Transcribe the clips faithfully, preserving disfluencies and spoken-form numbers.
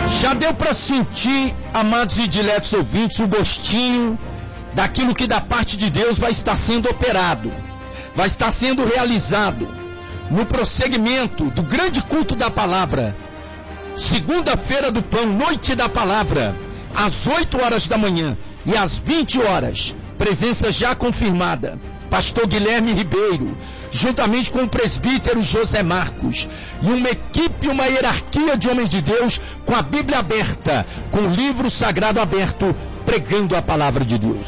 Já deu para sentir, amados e diletos ouvintes, o gostinho daquilo que da parte de Deus vai estar sendo operado, vai estar sendo realizado no prosseguimento do grande culto da palavra. Segunda-feira do pão, noite da palavra, às oito horas da manhã e às vinte horas, presença já confirmada. Pastor Guilherme Ribeiro, juntamente com o presbítero José Marcos, e uma equipe, uma hierarquia de homens de Deus, com a Bíblia aberta, com o livro sagrado aberto, pregando a palavra de Deus.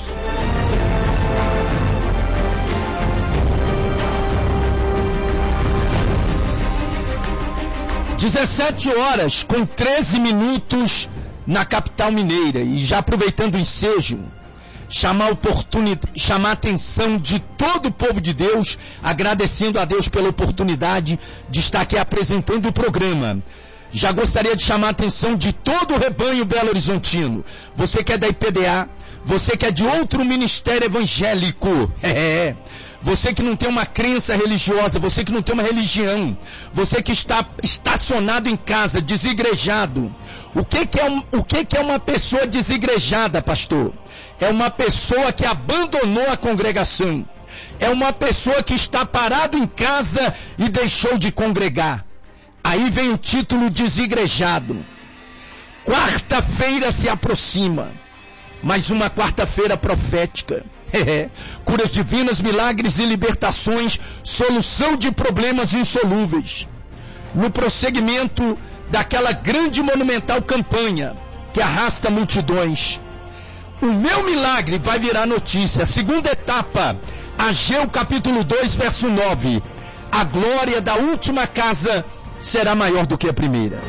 dezessete horas com treze minutos na capital mineira, e já aproveitando o ensejo, chamar, oportunidade, chamar a atenção de todo o povo de Deus, agradecendo a Deus pela oportunidade de estar aqui apresentando o programa. Já gostaria de chamar a atenção de todo o rebanho Belo Horizontino. Você que é da I P D A, você que é de outro ministério evangélico, é, você que não tem uma crença religiosa, você que não tem uma religião, você que está estacionado em casa, desigrejado. O que que é, um, o que que é uma pessoa desigrejada, pastor? É uma pessoa que abandonou a congregação. É uma pessoa que está parado em casa e deixou de congregar. Aí vem o título desigrejado. Quarta-feira se aproxima. Mais uma quarta-feira profética. É, curas divinas, milagres e libertações, solução de problemas insolúveis. No prosseguimento daquela grande monumental campanha que arrasta multidões. O meu milagre vai virar notícia. Segunda etapa, Ageu capítulo dois, verso nove. A glória da última casa será maior do que a primeira.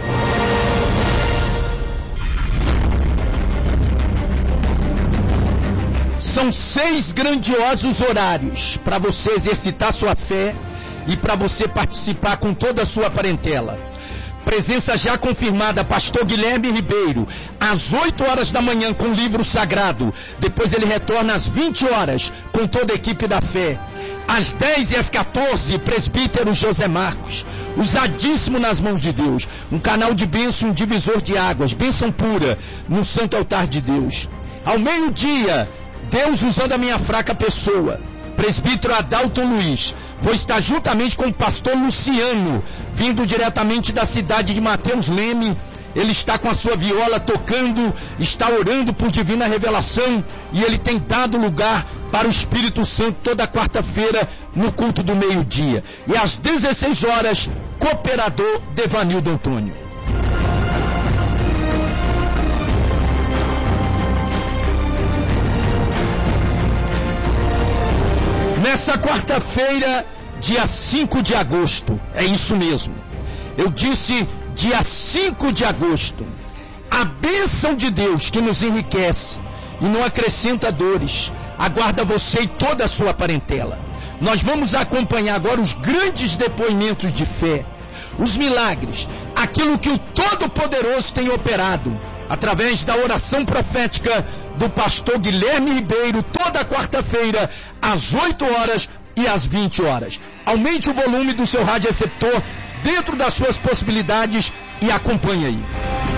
São seis grandiosos horários para você exercitar sua fé e para você participar com toda a sua parentela. Presença já confirmada, pastor Guilherme Ribeiro, às oito horas da manhã com o livro sagrado. Depois ele retorna às vinte horas com toda a equipe da fé. Às dez e às quatorze, presbítero José Marcos, usadíssimo nas mãos de Deus. Um canal de bênção, um divisor de águas, bênção pura no santo altar de Deus. Ao meio-dia, Deus usando a minha fraca pessoa, presbítero Adalto Luiz, vou estar juntamente com o pastor Luciano, vindo diretamente da cidade de Mateus Leme. Ele está com a sua viola tocando, está orando por divina revelação, e ele tem dado lugar para o Espírito Santo toda quarta-feira no culto do meio-dia. E às dezesseis horas, cooperador Devanildo Antônio. Nessa quarta-feira, dia cinco de agosto, é isso mesmo, eu disse dia cinco de agosto, a bênção de Deus que nos enriquece e não acrescenta dores, aguarda você e toda a sua parentela. Nós vamos acompanhar agora os grandes depoimentos de fé, os milagres, aquilo que o Todo-Poderoso tem operado, através da oração profética do pastor Guilherme Ribeiro, toda quarta-feira, às oito horas e às vinte horas. Aumente o volume do seu rádio receptor dentro das suas possibilidades e acompanhe aí.